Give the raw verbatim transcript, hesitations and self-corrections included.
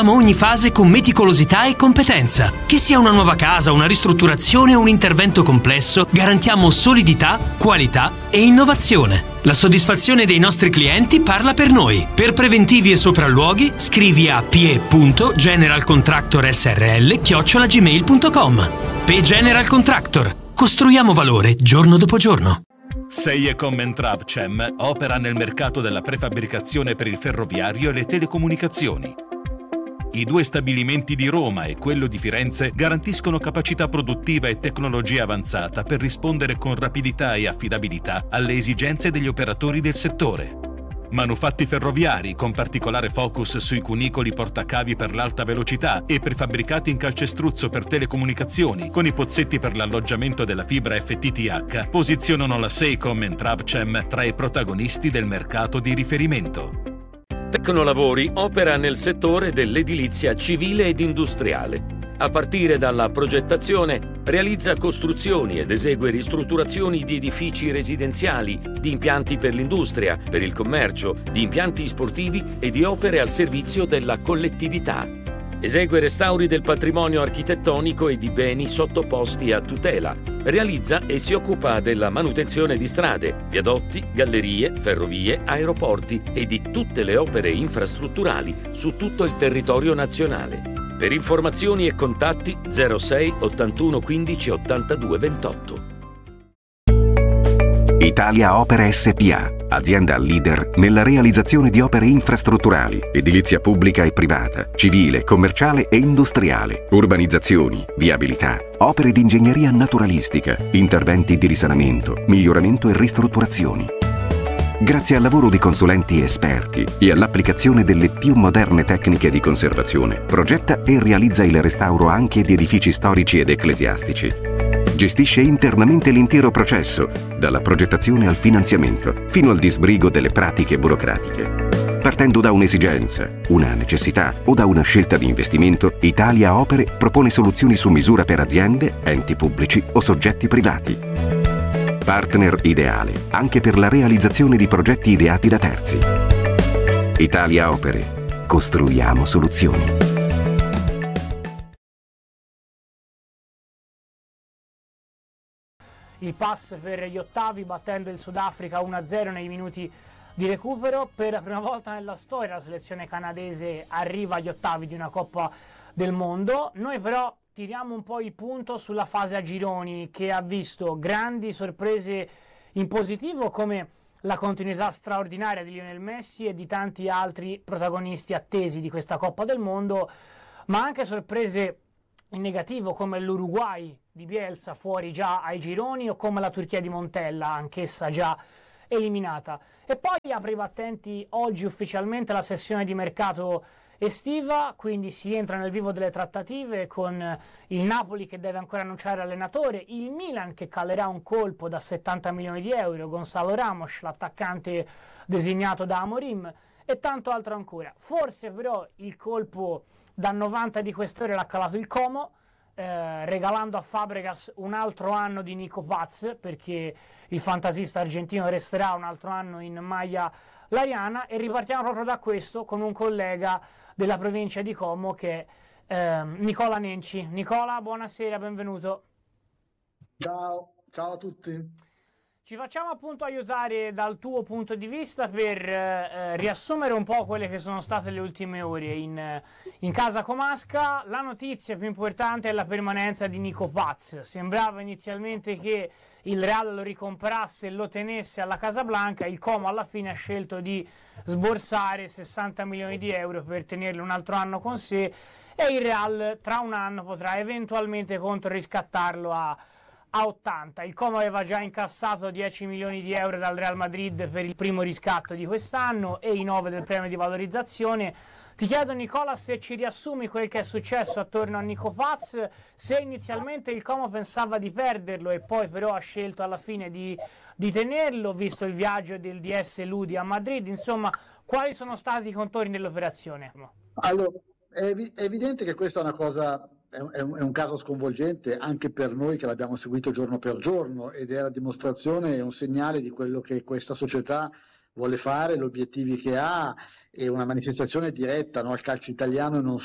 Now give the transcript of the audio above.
Gestiamo ogni fase con meticolosità e competenza. Che sia una nuova casa, una ristrutturazione o un intervento complesso, garantiamo solidità, qualità e innovazione. La soddisfazione dei nostri clienti parla per noi. Per preventivi e sopralluoghi, scrivi a p.generalcontractorsrl chiocciola gmail punto com. P General Contractor. Costruiamo valore giorno dopo giorno. Seiecom and Travcem opera nel mercato della prefabbricazione per il ferroviario e le telecomunicazioni. I due stabilimenti di Roma e quello di Firenze garantiscono capacità produttiva e tecnologia avanzata per rispondere con rapidità e affidabilità alle esigenze degli operatori del settore. Manufatti ferroviari con particolare focus sui cunicoli portacavi per l'alta velocità e prefabbricati in calcestruzzo per telecomunicazioni con i pozzetti per l'alloggiamento della fibra F T T H posizionano la Seiecom and Travcem tra i protagonisti del mercato di riferimento. Tecnolavori opera nel settore dell'edilizia civile ed industriale. A partire dalla progettazione, realizza costruzioni ed esegue ristrutturazioni di edifici residenziali, di impianti per l'industria, per il commercio, di impianti sportivi e di opere al servizio della collettività. Esegue restauri del patrimonio architettonico e di beni sottoposti a tutela. Realizza e si occupa della manutenzione di strade, viadotti, gallerie, ferrovie, aeroporti e di tutte le opere infrastrutturali su tutto il territorio nazionale. Per informazioni e contatti zero sei ottantuno quindici ottantadue ventotto. Italia Opere S P A, azienda leader nella realizzazione di opere infrastrutturali, edilizia pubblica e privata, civile, commerciale e industriale, urbanizzazioni, viabilità, opere di ingegneria naturalistica, interventi di risanamento, miglioramento e ristrutturazioni. Grazie al lavoro di consulenti esperti e all'applicazione delle più moderne tecniche di conservazione, progetta e realizza il restauro anche di edifici storici ed ecclesiastici. Gestisce internamente l'intero processo, dalla progettazione al finanziamento, fino al disbrigo delle pratiche burocratiche. Partendo da un'esigenza, una necessità o da una scelta di investimento, Italia Opere propone soluzioni su misura per aziende, enti pubblici o soggetti privati. Partner ideale anche per la realizzazione di progetti ideati da terzi. Italia Opere. Costruiamo soluzioni. Il pass per gli ottavi battendo il Sudafrica uno a zero nei minuti di recupero. Per la prima volta nella storia la selezione canadese arriva agli ottavi di una Coppa del Mondo. Noi però tiriamo un po' il punto sulla fase a gironi, che ha visto grandi sorprese in positivo come la continuità straordinaria di Lionel Messi e di tanti altri protagonisti attesi di questa Coppa del Mondo, ma anche sorprese in negativo come l'Uruguay di Bielsa fuori già ai gironi o come la Turchia di Montella, anch'essa già eliminata. E poi apre i battenti oggi ufficialmente la sessione di mercato estiva, quindi si entra nel vivo delle trattative con il Napoli che deve ancora annunciare l'allenatore, il Milan che calerà un colpo da settanta milioni di euro, Gonzalo Ramos, l'attaccante designato da Amorim, e tanto altro ancora. Forse però il colpo da novanta di quest'ore l'ha calato il Como, eh, regalando a Fabregas un altro anno di Nico Paz, perché il fantasista argentino resterà un altro anno in maglia lariana. E ripartiamo proprio da questo con un collega della provincia di Como che è eh, Nicola Nenci. Nicola, buonasera, benvenuto. Ciao, ciao a tutti. Ci facciamo appunto aiutare dal tuo punto di vista per eh, riassumere un po' quelle che sono state le ultime ore in, in casa comasca. La notizia più importante è la permanenza di Nico Paz. Sembrava inizialmente che il Real lo ricomprasse e lo tenesse alla Casablanca. Il Como alla fine ha scelto di sborsare sessanta milioni di euro per tenerlo un altro anno con sé, e il Real tra un anno potrà eventualmente controriscattarlo a a ottanta. Il Como aveva già incassato dieci milioni di euro dal Real Madrid per il primo riscatto di quest'anno e i nove del premio di valorizzazione. Ti chiedo, Nicola, se ci riassumi quel che è successo attorno a Nico Paz, se inizialmente il Como pensava di perderlo e poi però ha scelto alla fine di, di tenerlo, visto il viaggio del D S Ludi a Madrid. Insomma, quali sono stati i contorni dell'operazione? Allora, è, evi- è evidente che questa è una cosa... È un, è un caso sconvolgente anche per noi che l'abbiamo seguito giorno per giorno, ed è la dimostrazione e un segnale di quello che questa società vuole fare, gli obiettivi che ha, e una manifestazione diretta, no, al calcio italiano e non